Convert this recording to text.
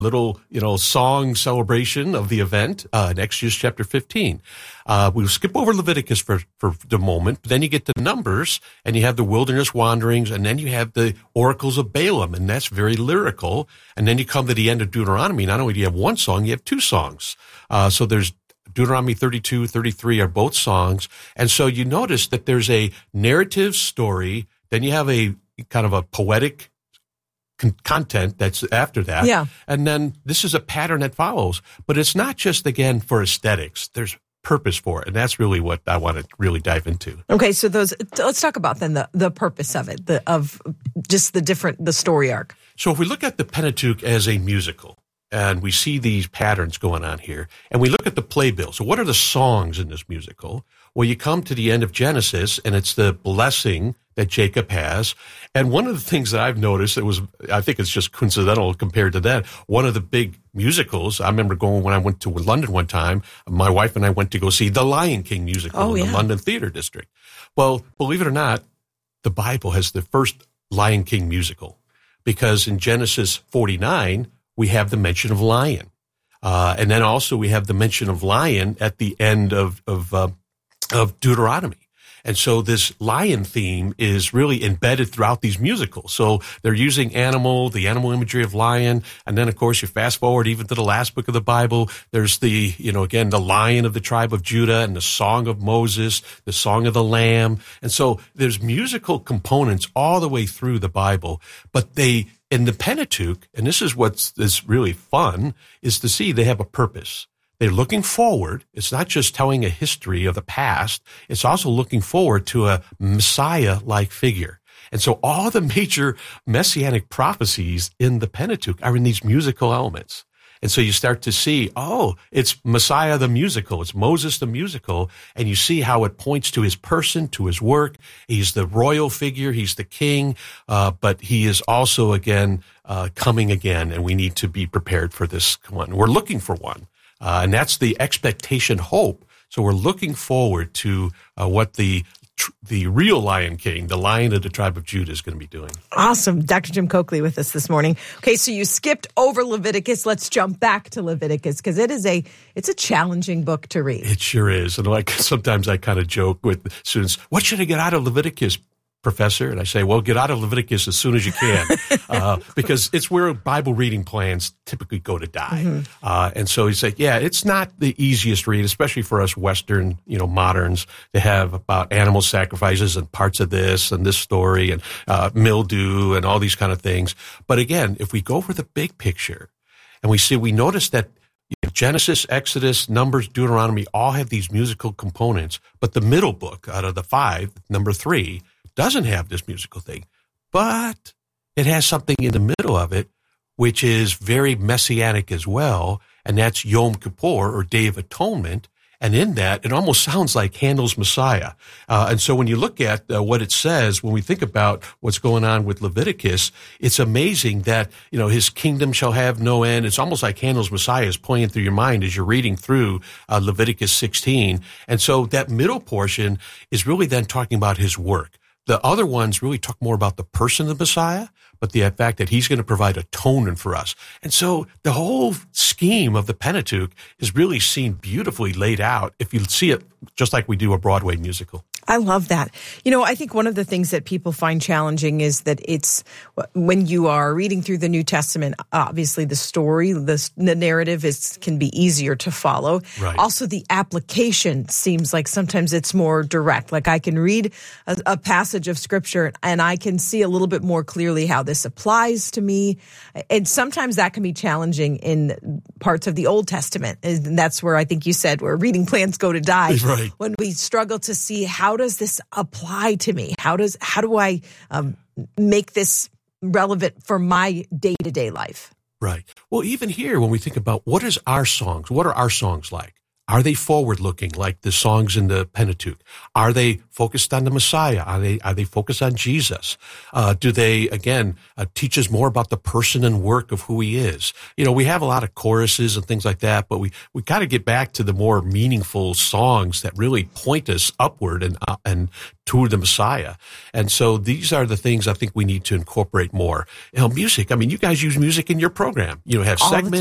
little, song celebration of the event in Exodus chapter 15. We'll skip over Leviticus for the moment, but then you get to Numbers, and you have the wilderness wanderings, and then you have the oracles of Balaam, and that's very lyrical. And then you come to the end of Deuteronomy. Not only do you have one song, you have two songs. So there's Deuteronomy 32, 33 are both songs. And so you notice that there's a narrative story, then you have a kind of a poetic content that's after that. Yeah. And then this is a pattern that follows. But it's not just, again, for aesthetics. There's purpose for it. And that's really what I want to really dive into. Okay, so let's talk about then the purpose of it, the story arc. So if we look at the Pentateuch as a musical, and we see these patterns going on here, and we look at the playbill. So what are the songs in this musical? Well, you come to the end of Genesis, and it's the blessing that Jacob has. And one of the things that I've noticed, I think it's just coincidental compared to that, one of the big musicals, I remember going when I went to London one time, my wife and I went to go see the Lion King musical in the London Theatre District. Well, believe it or not, the Bible has the first Lion King musical, because in Genesis 49, we have the mention of lion. And then also we have the mention of lion at the end of Deuteronomy. And so this lion theme is really embedded throughout these musicals. So they're using the animal imagery of lion. And then, of course, you fast forward even to the last book of the Bible. There's the lion of the tribe of Judah and the song of Moses, the song of the lamb. And so there's musical components all the way through the Bible. But in the Pentateuch, and this is what's really fun, is to see they have a purpose. They're looking forward. It's not just telling a history of the past. It's also looking forward to a Messiah-like figure. And so all the major messianic prophecies in the Pentateuch are in these musical elements. And so you start to see, it's Messiah the musical. It's Moses the musical. And you see how it points to his person, to his work. He's the royal figure. He's the king. But he is also, again, coming again. And we need to be prepared for this one. We're looking for one. And that's the expectation hope. So we're looking forward to what the real Lion King, the Lion of the tribe of Judah, is going to be doing. Awesome. Dr. Jim Coakley with us this morning. Okay, so you skipped over Leviticus. Let's jump back to Leviticus, because it's a challenging book to read. It sure is. And sometimes I kind of joke with students, what should I get out of Leviticus, Professor? And I say, well, get out of Leviticus as soon as you can, because it's where Bible reading plans typically go to die. Mm-hmm. And so you say, it's not the easiest read, especially for us Western, moderns, to have about animal sacrifices and parts of this and this story and mildew and all these kind of things. But again, if we go for the big picture and we notice that Genesis, Exodus, Numbers, Deuteronomy all have these musical components, but the middle book out of the 5, number 3, doesn't have this musical thing, but it has something in the middle of it, which is very messianic as well, and that's Yom Kippur, or Day of Atonement. And in that, it almost sounds like Handel's Messiah. And so when you look at what it says, when we think about what's going on with Leviticus, it's amazing that, his kingdom shall have no end. It's almost like Handel's Messiah is playing through your mind as you're reading through Leviticus 16. And so that middle portion is really then talking about his work. The other ones really talk more about the person of the Messiah, but the fact that he's going to provide atonement for us. And so the whole scheme of the Pentateuch is really seen beautifully laid out if you see it just like we do a Broadway musical. I love that. I think one of the things that people find challenging is that when you are reading through the New Testament, obviously the story, the narrative can be easier to follow. Right. Also, the application seems like sometimes it's more direct. Like I can read a passage of Scripture and I can see a little bit more clearly how this applies to me. And sometimes that can be challenging in parts of the Old Testament. And that's where I think you said where reading plans go to die. Right. When we struggle to see how does this apply to me? How do I make this relevant for my day-to-day life? Right. Well, even here, when we think about what are our songs like? Are they forward-looking like the songs in the Pentateuch? Are they focused on the Messiah? Are they focused on Jesus? Do they, again, teach us more about the person and work of who he is? You know, we have a lot of choruses and things like that, but we got to get back to the more meaningful songs that really point us upward and to the Messiah. And so these are the things I think we need to incorporate more. You know, music, I mean, you guys use music in your program. You know, have All the segments.